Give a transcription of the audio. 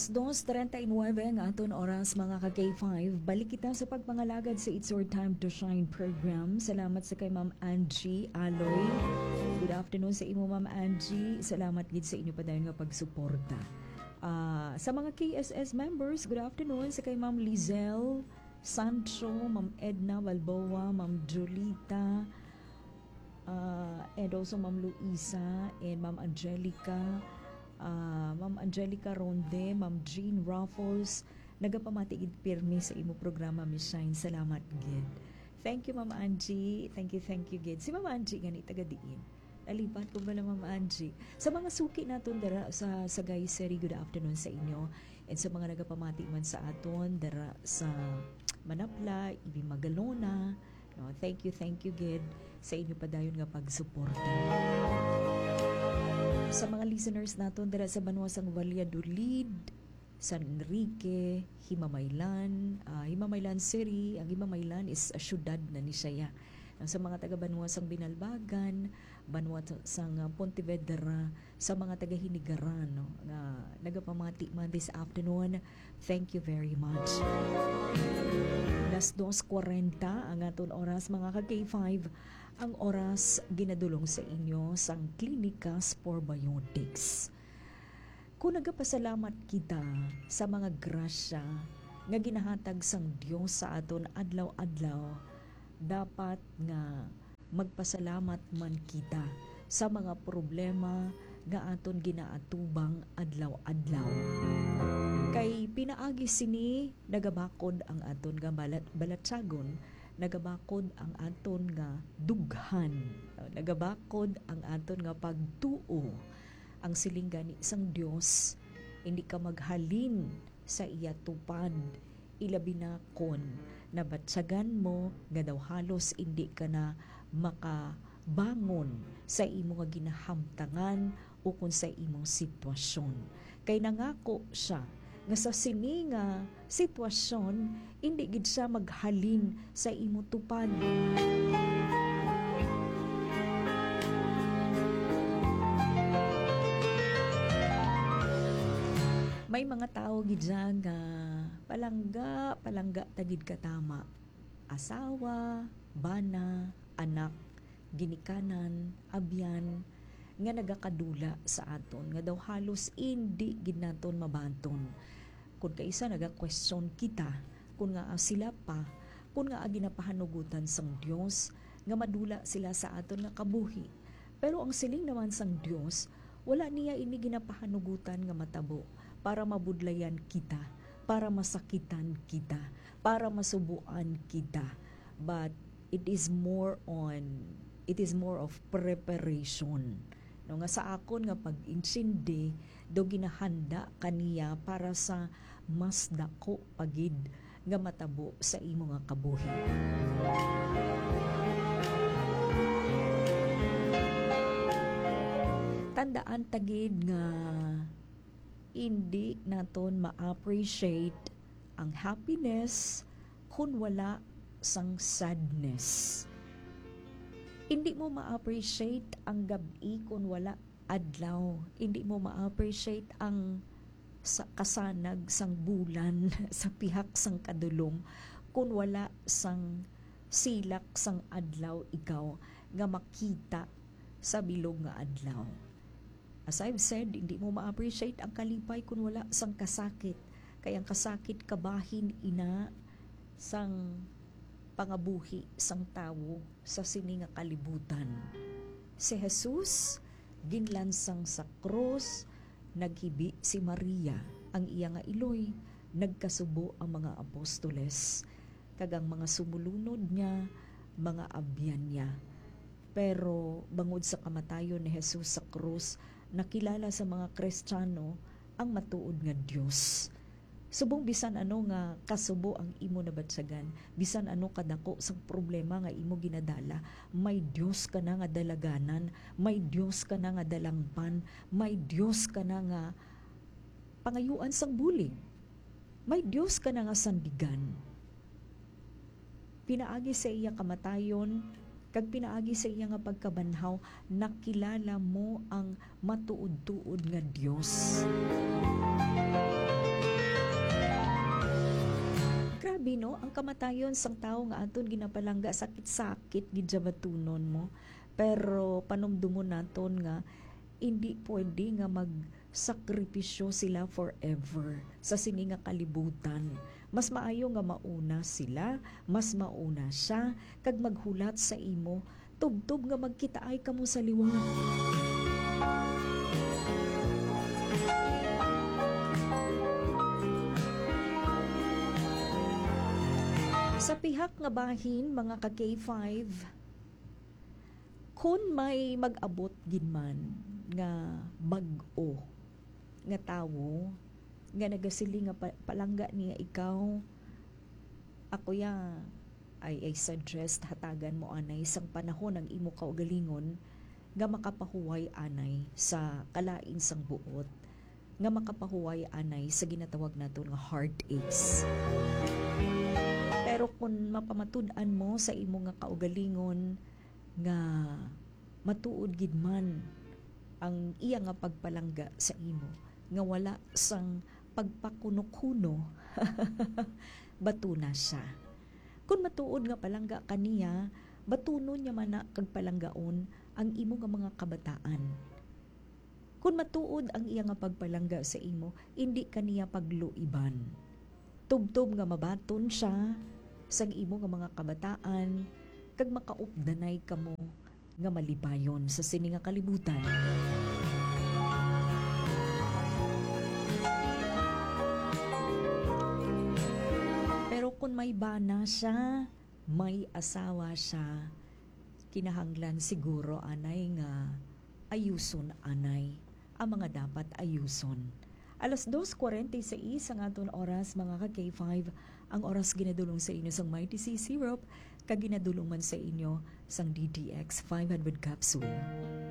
Alas 2:39 ang aton oras mga ka-K5. Balik kita sa pagpangalagad sa It's Your Time to Shine program. Salamat sa kay Ma'am Angie Aloy. Good afternoon sa imo Ma'am Angie. Salamat gid sa inyo pa dayon nga pagsuporta. Sa mga KSS members, good afternoon sa kay Ma'am Lizelle Sancho, Ma'am Edna Balboa, Ma'am Jolita, and also Ma'am Luisa and Ma'am Angelica Ronde, Ma'am Jean Raffles, nagapamatigid pirmi sa imo programa Miss Shine. Salamat gid. Thank you Ma'am Angie. Thank you gid. Si Ma'am Angie gani taga diin. Nalipat ko bala Ma'am Angie. Sa mga suki naton dara sa Gayseri, good afternoon sa inyo. And sa mga nagapamati man sa aton dara sa Manapla, Ibi Magalona, no, thank you gid sa inyo padayon nga pagsuporta. Sa mga listeners naton dira sa Banuasang Valladolid, San Enrique, Himamaylan City. Ang Himamaylan is a syudad na ni siya. Sa mga taga Banuasang Binalbagan, Banuasang Pontevedra, sa mga taga Hinigaran, no, na nagapamati man this afternoon, thank you very much. Alas 2:40 ang aton oras mga ka-K5, ang oras ginadulong sa inyo sang Klinikas for Biotics. Kung nagapasalamat kita sa mga grasya nga ginahatag sang Dios sa aton adlaw-adlaw, dapat nga magpasalamat man kita sa mga problema nga aton ginaatubang adlaw-adlaw. Kay pinaagi sini nagabakod ang aton nga balatsagon, nagabakod ang aton nga dughan, nagabakod ang aton nga pagtuo. Ang silingan ni isang Dios, hindi ka maghalin sa iya tupad, ilabi na kon nabatsagan mo nga daw halos hindi ka na makabangon sa imo nga ginahamtangan o kung sa imong sitwasyon. Kay nangako siya nga sa sini nga sitwasyon hindi gid siya maghalin sa imo tupad. May mga tao gid nga palangga tagid katama. Asawa, bana, anak, ginikanan, abyan nga nagakadula sa aton nga daw halos hindi gid naton mabanton. Kung kaisa naga-question kita kung nga sila pa, kung nga ginapahanugutan sang Dios nga madula sila sa aton nga kabuhi. Pero ang siling naman sang Dios, wala niya ini ginapahanugutan nga matabo para mabudlayan kita, para masakitan kita, para masubuan kita. But it is more of preparation. No, nga sa akon nga pag-insindi do ginahanda kaniya para sa mas dako pagid nga matabo sa imo nga kabuhi. Tandaan tagid nga hindi naton ma-appreciate ang happiness kung wala sang sadness. Hindi mo ma-appreciate ang gabi kung wala adlaw. Hindi mo ma-appreciate ang kasanag sang bulan sa pihak sang kadulom kung wala sang silak sang adlaw ikaw nga makita sa bilog nga adlaw. As I've said, hindi mo ma-appreciate ang kalipay kung wala sang kasakit. Kaya ang kasakit kabahin ina sang pangabuhi sang tawo sa sini nga kalibutan. Si Jesus ginlansang sa krus, naghibi si Maria, ang iya nga iloy, nagkasubo ang mga apostoles, kagang mga sumulunod niya, mga abyan niya. Pero bangod sa kamatayon ni Jesus sa krus, nakilala sa mga Kristiyano ang matuod nga Dios. Subong bisan ano nga kasubo ang imo nabatsagan, bisan ano kadako sa problema nga imo ginadala, may Dios ka na nga dalaganan, may Dios ka na nga dalangpan, may Dios ka na nga pangayuan sang bulig, may Dios ka na nga sandigan. Pinaagi sa iya kamatayon, kag pinaagi sa iya nga pagkabanhaw, nakilala mo ang matuod-tuod nga Dios. grabe no, ang kamatayon sang tao nga aton ginapalangga sakit-sakit gid sa batunon mo. Pero panumdumon naton nga hindi pwede nga magsakripisyo sila forever sa sini nga kalibutan. Mas maayo nga mauna sila, mas mauna siya, kag maghulat sa imo, tubtob nga magkitaay kamo sa liwat. Sa pihak nga bahin, mga ka K5, kung may mag-abot ginman nga bag-o nga tawo nga nagasili nga palangga niya ikaw, ako ya ay suggest hatagan mo anay sang panahon ang imo kaugalingon nga makapahuway anay sa kalain sang buot, nga makapahuway anay sa ginatawag naton nga heartaches. Pero kung mapamatud-an mo sa imo nga kaugalingon nga matuod gid man ang iya nga pagpalangga sa imo, nga wala sang pagpakuno-kuno, batuna siya. Kung matuod nga palangga kaniya, batunon niya man na kag palanggaon ang imo nga mga kabataan. Kung matuod ang iya nga pagpalangga sa imo, hindi kaniya pagluiban. Tubtob nga mabaton siya sang imo nga mga kabataan, kag makaupdanay kamo nga malibayon sa sini nga kalibutan. Pero kung may bana siya, may asawa siya, kinahanglan siguro anay nga ayuson anay ang mga dapat ayuson. 2:46 ang aton oras, mga ka K5, ang oras ginadulong sa inyo sang Mighty C Syrup, kag ginadulong man sa inyo sang DDX 500 capsule.